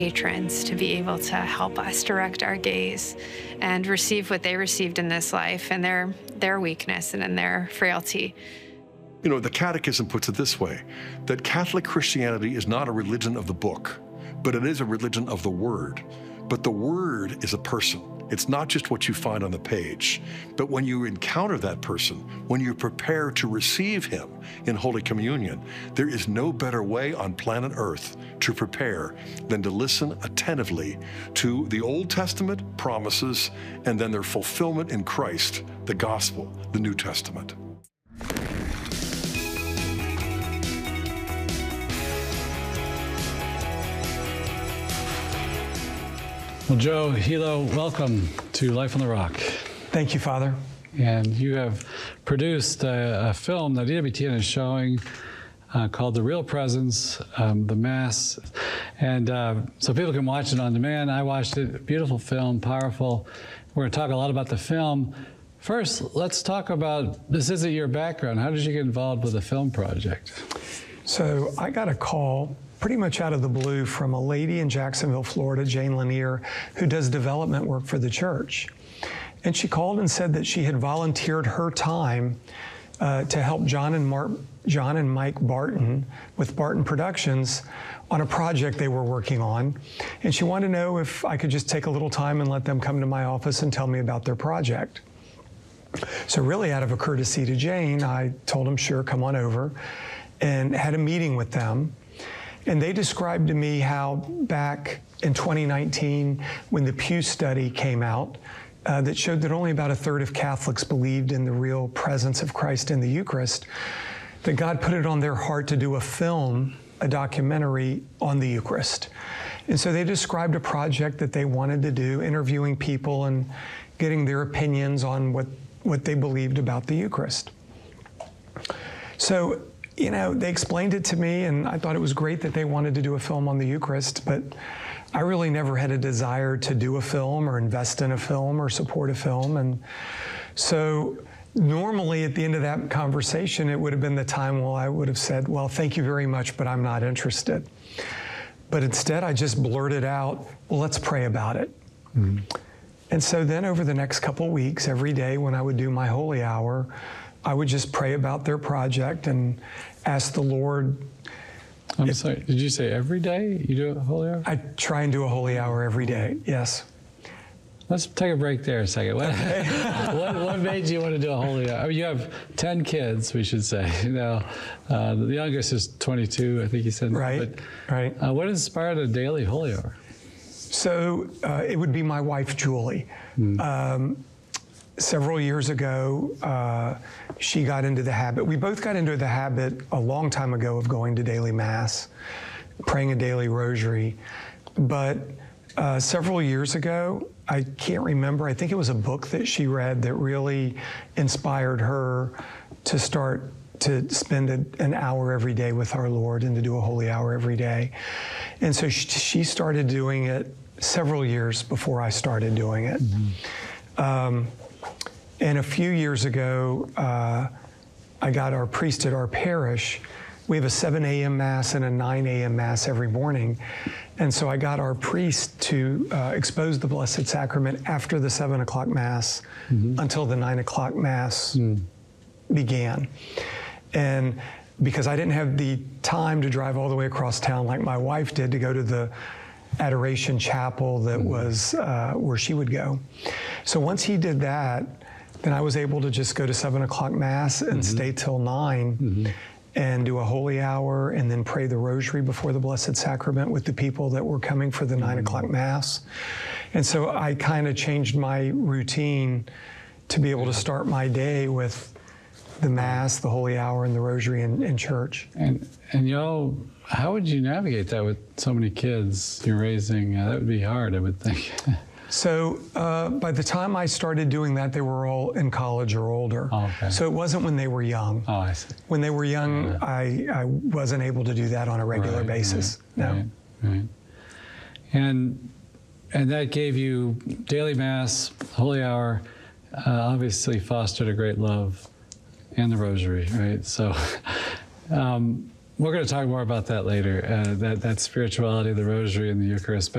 patrons to be able to help us direct our gaze and receive what they received in this life and their weakness and in their frailty. You know, the Catechism puts it this way, that Catholic Christianity is not a religion of the book, but it is a religion of the Word. But the Word is a person. It's not just what you find on the page, but when you encounter that person, when you prepare to receive him in Holy Communion, there is no better way on planet Earth to prepare than to listen attentively to the Old Testament promises and then their fulfillment in Christ, the Gospel, the New Testament. Well, Joe Hilo, welcome to Life on the Rock. Thank you, Father. And you have produced a film that EWTN is showing called The Real Presence, The Mass. And so people can watch it on demand. I watched it, beautiful film, powerful. We're going to talk a lot about the film. First, let's talk about, this isn't your background. How did you get involved with a film project? So I got a call pretty much out of the blue from a lady in Jacksonville, Florida, Jane Lanier, who does development work for the church. And she called and said that she had volunteered her time to help John and Mike Barton with Barton Productions on a project they were working on. And she wanted to know if I could just take a little time and let them come to my office and tell me about their project. So really out of a courtesy to Jane, I told them, sure, come on over, and had a meeting with them. And they described to me how back in 2019, when the Pew study came out, that showed that only about a third of Catholics believed in the real presence of Christ in the Eucharist, that God put it on their heart to do a film, a documentary on the Eucharist. And so they described a project that they wanted to do, interviewing people and getting their opinions on what they believed about the Eucharist. So, you know, they explained it to me, and I thought it was great that they wanted to do a film on the Eucharist, but I really never had a desire to do a film or invest in a film or support a film. And so normally at the end of that conversation, it would have been the time I would have said, well, thank you very much, but I'm not interested. But instead, I just blurted out, well, let's pray about it. Mm-hmm. And so then over the next couple of weeks, every day when I would do my holy hour, I would just pray about their project and ask the Lord. I'm sorry, did you say every day you do a holy hour? I try and do a holy hour every day, yes. Let's take a break there a second. What made you want to do a holy hour? I mean, you have 10 kids, we should say. You know, the youngest is 22, I think you said. Right, but, right. What inspired a daily holy hour? So it would be my wife, Julie. Several years ago, she got into the habit. We both got into the habit a long time ago of going to daily Mass, praying a daily rosary. But several years ago, I can't remember, I think it was a book that she read that really inspired her to start to spend an hour every day with our Lord and to do a holy hour every day. And so she started doing it several years before I started doing it. Mm-hmm. And a few years ago, I got our priest at our parish. We have a 7 a.m. Mass and a 9 a.m. Mass every morning. And so I got our priest to expose the Blessed Sacrament after the 7 o'clock Mass until the 9 o'clock Mass began. And because I didn't have the time to drive all the way across town like my wife did to go to the Adoration Chapel that was where she would go. So once he did that, then I was able to just go to 7 o'clock Mass and stay till 9 and do a holy hour and then pray the rosary before the Blessed Sacrament with the people that were coming for the 9 o'clock Mass. And so I kind of changed my routine to be able to start my day with the Mass, the holy hour, and the rosary in church. And y'all, how would you navigate that with so many kids you're raising? That would be hard, I would think. So by the time I started doing that, they were all in college or older. Oh, okay. So it wasn't when they were young. Oh, I see. When they were young, I wasn't able to do that on a regular basis. No. Right. And that gave you daily Mass, holy hour, obviously fostered a great love, and the rosary, right? So we're going to talk more about that later, that spirituality, the rosary, and the Eucharist.